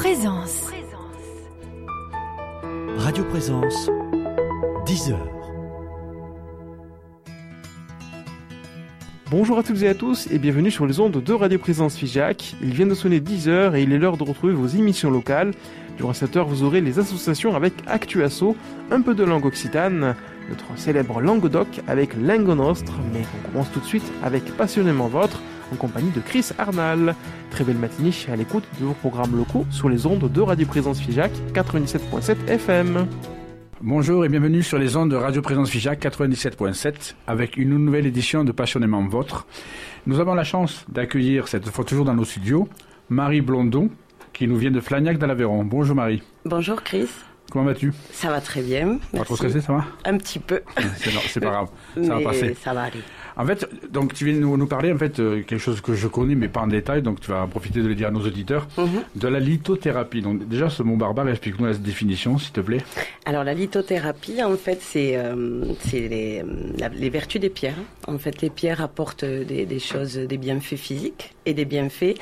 Présence. Radio Présence, 10h. Bonjour à toutes et à tous et bienvenue sur les ondes de Radio Présence Figeac. Il vient de sonner 10h et il est l'heure de retrouver vos émissions locales. Durant cette heure, vous aurez les associations avec Actuasso, un peu de langue occitane, notre célèbre Languedoc avec Lingo Nostre, mais on commence tout de suite avec Passionnément Vôtre, en compagnie de Chris Arnal. Très belle matinée à l'écoute de vos programmes locaux sur les ondes de Radio Présence Figeac 97.7 FM. Bonjour et bienvenue sur les ondes de Radio Présence Figeac 97.7 avec une nouvelle édition de Passionnément Vôtre. Nous avons la chance d'accueillir, cette fois toujours dans nos studios, Marie Blondon, qui nous vient de Flagnac dans l'Aveyron. Bonjour Marie. Bonjour Chris. Comment vas-tu ? Ça va très bien, merci. Pas trop stressé, ça va ? Un petit peu. C'est pas grave, ça va passer. Ça va aller. En fait, donc tu viens nous parler en fait quelque chose que je connais mais pas en détail, donc tu vas profiter de le dire à nos auditeurs, de la lithothérapie. Donc déjà ce mot barbare, explique-nous la définition s'il te plaît. Alors la lithothérapie, en fait, c'est les vertus des pierres. En fait, les pierres apportent des choses, des bienfaits physiques et des bienfaits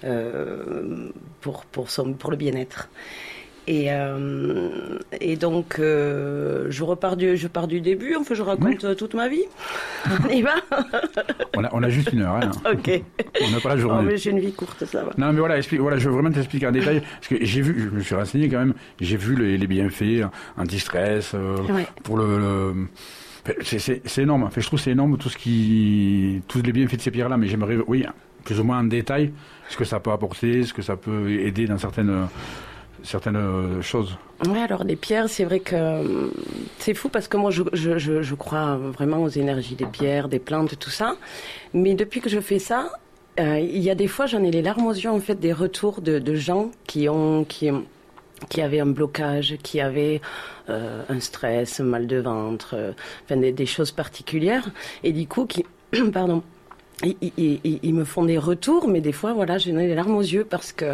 pour le bien-être. Et donc, je pars du début, enfin, je raconte toute ma vie. On y va. On a juste une heure, hein. Ok. On n'a pas la journée. Oh, mais j'ai une vie courte, ça va. Non, mais voilà, je veux vraiment t'expliquer en détail, parce que je me suis renseigné quand même, j'ai vu les bienfaits anti-stress, Ouais. pour c'est énorme. En fait, je trouve que c'est énorme tous les bienfaits de ces pierres-là, mais j'aimerais, oui, plus ou moins en détail, ce que ça peut apporter, ce que ça peut aider dans certaines choses. Oui, alors les pierres, c'est vrai que c'est fou parce que moi je crois vraiment aux énergies des pierres, des plantes, tout ça. Mais depuis que je fais ça, il y a des fois j'en ai les larmes aux yeux en fait des retours de gens qui avaient un blocage, qui avaient un stress, un mal de ventre, des choses particulières. Et du coup, pardon. Ils me font des retours, mais des fois, voilà, j'ai les larmes aux yeux parce que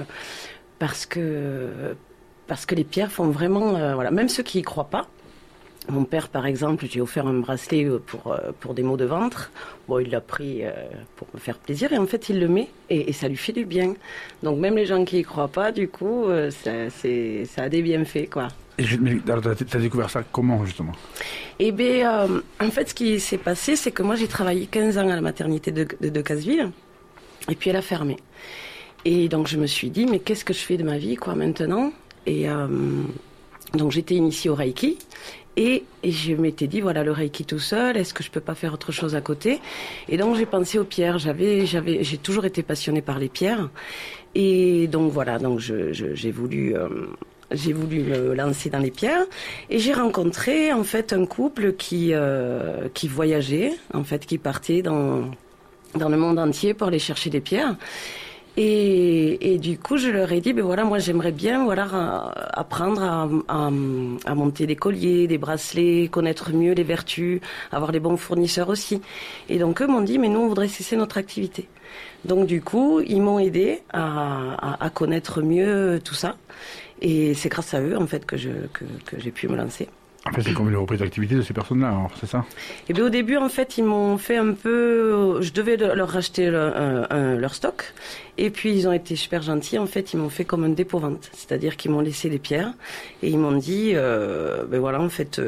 les pierres font vraiment, voilà, même ceux qui y croient pas. Mon père, par exemple, j'ai offert un bracelet pour des maux de ventre. Bon, il l'a pris pour me faire plaisir et en fait, il le met et ça lui fait du bien. Donc, même les gens qui y croient pas, du coup, ça a des bienfaits, quoi. Et t'as découvert ça comment, justement ? Eh bien, en fait, ce qui s'est passé, c'est que moi, j'ai travaillé 15 ans à la maternité de Casseville et puis elle a fermé. Et donc, je me suis dit, mais qu'est-ce que je fais de ma vie, quoi, maintenant ? Et donc, j'étais initiée au Reiki. Et je m'étais dit, voilà, le Reiki tout seul, est-ce que je peux pas faire autre chose à côté ? Et donc, j'ai pensé aux pierres. J'ai toujours été passionnée par les pierres. Et donc, voilà, donc j'ai voulu me lancer dans les pierres. Et j'ai rencontré, en fait, un couple qui voyageait, en fait, qui partait dans le monde entier pour aller chercher des pierres. Et du coup, je leur ai dit, ben voilà, moi j'aimerais bien, voilà, apprendre à monter des colliers, des bracelets, connaître mieux les vertus, avoir les bons fournisseurs aussi. Et donc eux m'ont dit, mais nous on voudrait cesser notre activité. Donc du coup, ils m'ont aidé à connaître mieux tout ça. Et c'est grâce à eux en fait que j'ai pu me lancer. En fait, c'est comme une reprise d'activité de ces personnes-là, alors, c'est ça ? Et bien au début, en fait, ils m'ont fait un peu... Je devais leur racheter leur stock. Et puis, ils ont été super gentils. En fait, ils m'ont fait comme un dépôt-vente. C'est-à-dire qu'ils m'ont laissé les pierres. Et ils m'ont dit, ben voilà, en fait,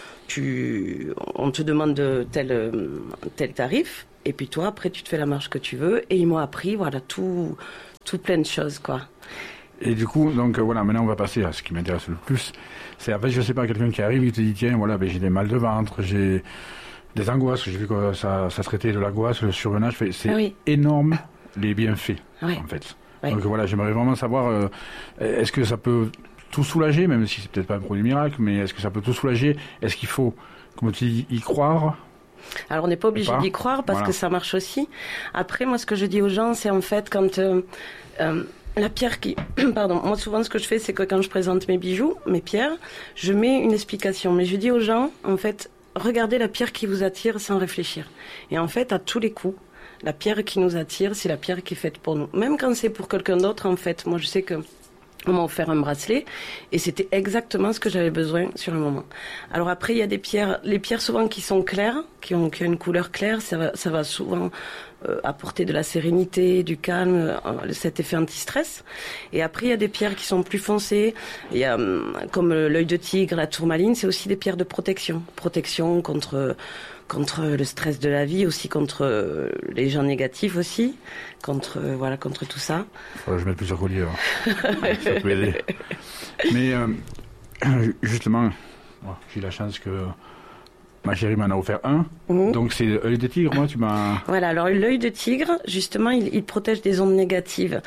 on te demande tel tarif. Et puis toi, après, tu te fais la marge que tu veux. Et ils m'ont appris, voilà, tout plein de choses, quoi. Et du coup, donc voilà, maintenant on va passer à ce qui m'intéresse le plus. C'est en fait, je sais pas, quelqu'un qui arrive, il te dit tiens, voilà, ben j'ai des mal de ventre, j'ai des angoisses. J'ai vu que ça traitait de l'angoisse, le surmenage. C'est énorme les bienfaits, en fait. Oui. Donc voilà, j'aimerais vraiment savoir, est-ce que ça peut tout soulager, même si c'est peut-être pas un produit miracle, mais est-ce que ça peut tout soulager ? Est-ce qu'il faut, comme tu dis, y croire ? Alors on n'est pas obligé d'y croire parce que ça marche aussi. Après, moi, ce que je dis aux gens, c'est en fait quand la pierre pardon, moi souvent ce que je fais, c'est que quand je présente mes bijoux, mes pierres, je mets une explication. Mais je dis aux gens, en fait, regardez la pierre qui vous attire sans réfléchir. Et en fait, à tous les coups, la pierre qui nous attire, c'est la pierre qui est faite pour nous. Même quand c'est pour quelqu'un d'autre, en fait, moi je sais que on m'a offert un bracelet et c'était exactement ce que j'avais besoin sur le moment. Alors après, il y a les pierres souvent qui sont claires, qui ont une couleur claire, ça va souvent apporter de la sérénité, du calme, cet effet anti-stress. Et après, il y a des pierres qui sont plus foncées. Il y a, comme l'œil de tigre, la tourmaline, c'est aussi des pierres de protection. Protection contre le stress de la vie, aussi contre les gens négatifs aussi, contre tout ça. Je mets plusieurs colliers. Ça peut aider. Mais justement, j'ai la chance que ma chérie m'en a offert un. Donc c'est l'œil de tigre, moi, tu m'as... Voilà, alors l'œil de tigre, justement, il protège des ondes négatives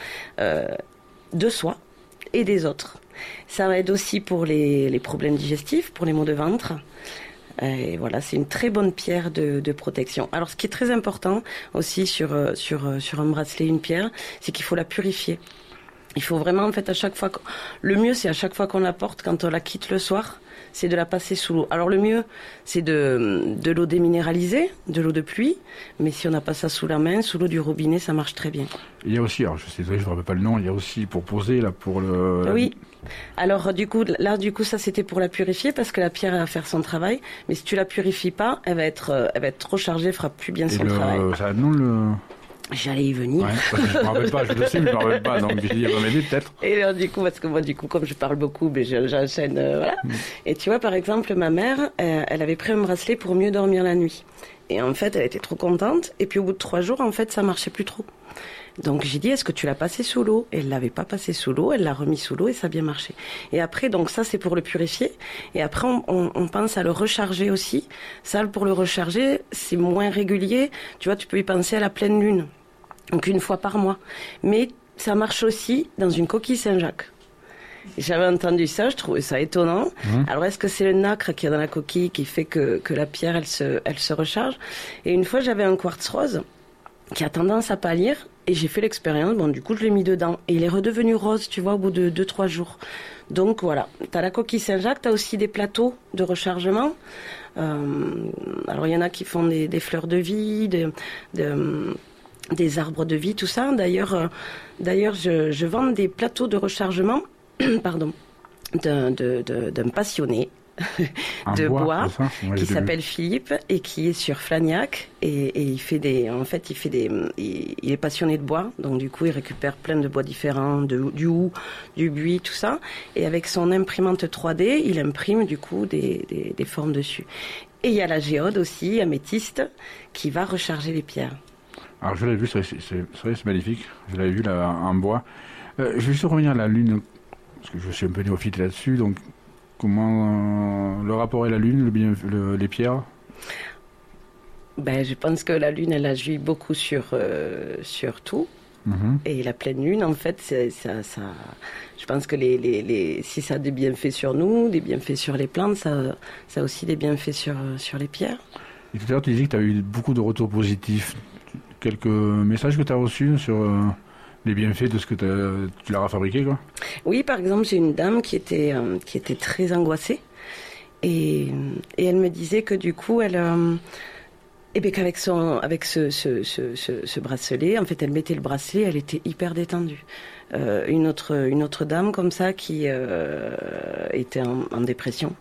de soi et des autres. Ça aide aussi pour les problèmes digestifs, pour les maux de ventre. Et voilà, c'est une très bonne pierre de protection. Alors, ce qui est très important aussi sur un bracelet, une pierre, c'est qu'il faut la purifier. Il faut vraiment, en fait, à chaque fois... Le mieux, c'est à chaque fois qu'on la porte, quand on la quitte le soir, c'est de la passer sous l'eau. Alors, le mieux, c'est de l'eau déminéralisée, de l'eau de pluie. Mais si on n'a pas ça sous la main, sous l'eau du robinet, ça marche très bien. Il y a aussi, alors je ne me rappelle pas le nom, il y a aussi pour poser, là, pour le... Oui. Alors, du coup, ça, c'était pour la purifier, parce que la pierre va faire son travail. Mais si tu la purifies pas, elle va être trop chargée, elle fera plus bien son travail. Ça a non J'allais y venir. Ouais, parce que je ne me rappelle pas, je le sais, mais je ne me rappelle pas, donc il va m'aider peut-être. Et alors, du coup, parce que moi, comme je parle beaucoup, mais j'enchaîne, voilà. Et tu vois, par exemple, ma mère, elle avait pris un bracelet pour mieux dormir la nuit. Et en fait, elle était trop contente. Et puis, au bout de 3 jours, en fait, ça marchait plus trop. Donc, j'ai dit, est-ce que tu l'as passé sous l'eau? Et elle l'avait pas passé sous l'eau, elle l'a remis sous l'eau et ça a bien marché. Et après, donc ça, c'est pour le purifier. Et après, on pense à le recharger aussi. Ça, pour le recharger, c'est moins régulier. Tu vois, tu peux y penser à la pleine lune. Donc, 1 fois par mois. Mais ça marche aussi dans une coquille Saint-Jacques. J'avais entendu ça, je trouvais ça étonnant. Alors, est-ce que c'est le nacre qu'il y a dans la coquille qui fait que la pierre, elle se recharge? Et une fois, j'avais un quartz rose qui a tendance à pâlir. Et j'ai fait l'expérience, du coup, je l'ai mis dedans. Et il est redevenu rose, tu vois, au bout de 2-3 jours. Donc, voilà. T'as la coquille Saint-Jacques, t'as aussi des plateaux de rechargement. Alors, il y en a qui font des fleurs de vie, des arbres de vie, tout ça. D'ailleurs, je vends des plateaux de rechargement, pardon, d'un passionné de bois qui s'appelle Philippe et qui est sur Flagnac et il est passionné de bois, donc du coup il récupère plein de bois différents, du houx, du buis, tout ça, et avec son imprimante 3D il imprime du coup des formes dessus. Et il y a la géode aussi, améthyste, qui va recharger les pierres. Alors je l'ai vu, c'est magnifique, je l'avais vu là en bois. Je vais juste revenir à la lune, parce que je suis un peu néophyte là-dessus, donc comment le rapport à la lune, les pierres? Je pense que la lune, elle agit beaucoup sur tout. Et la pleine lune, en fait, ça, je pense que si ça a des bienfaits sur nous, des bienfaits sur les plantes, ça a aussi des bienfaits sur les pierres. Et tout à l'heure, tu disais que tu as eu beaucoup de retours positifs. Quelques messages que tu as reçus sur les bienfaits de ce que tu leur as fabriqué, quoi? Oui, par exemple, j'ai une dame qui était très angoissée et elle me disait que du coup, qu'avec ce bracelet, en fait, elle mettait le bracelet, elle était hyper détendue. Une autre dame comme ça qui était en dépression.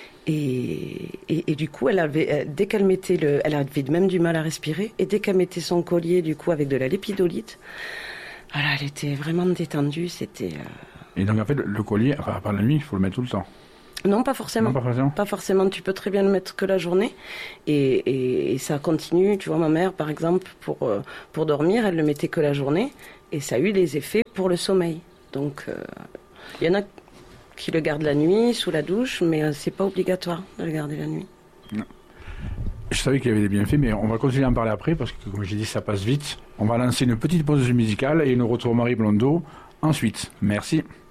Et du coup, dès qu'elle mettait elle avait même du mal à respirer, et dès qu'elle mettait son collier, du coup, avec de la lépidolite, voilà, elle était vraiment détendue, c'était... Et donc, en fait, le collier, par la nuit, il faut le mettre tout le temps? Non, pas forcément. Pas forcément, tu peux très bien le mettre que la journée, et ça continue, tu vois, ma mère, par exemple, pour dormir, elle le mettait que la journée, et ça a eu des effets pour le sommeil. Donc, il y en a qui le gardent la nuit, sous la douche, mais c'est pas obligatoire de le garder la nuit. Non. Je savais qu'il y avait des bienfaits, mais on va continuer à en parler après, parce que, comme j'ai dit, ça passe vite. On va lancer une petite pause musicale et nous retrouvons Marie Blondeau ensuite. Merci.